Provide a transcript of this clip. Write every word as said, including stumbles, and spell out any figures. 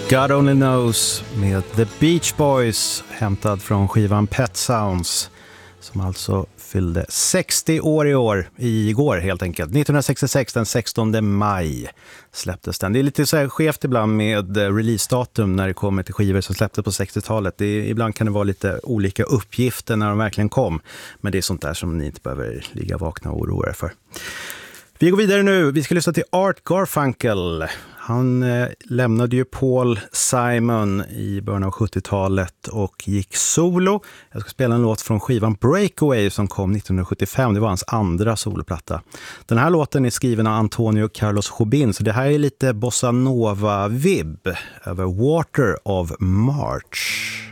God Only Knows med The Beach Boys, hämtad från skivan Pet Sounds, som alltså fyllde sextio år i år, igår helt enkelt. nittonhundrasextiosex, den sextonde maj släpptes den. Det är lite så här skevt ibland med releasedatum när det kommer till skivor som släpptes på sextiotalet. Det är, ibland kan det vara lite olika uppgifter när de verkligen kom, men det är sånt där som ni inte behöver ligga vakna och oroa er för. Vi går vidare nu. Vi ska lyssna till Art Garfunkel. Han eh, lämnade ju Paul Simon i början av sjuttiotalet och gick solo. Jag ska spela en låt från skivan Breakaway som kom nittonhundrasjuttiofem. Det var hans andra soloplatta. Den här låten är skriven av Antonio Carlos Jobim, så det här är lite bossa nova-vibb över Water of March.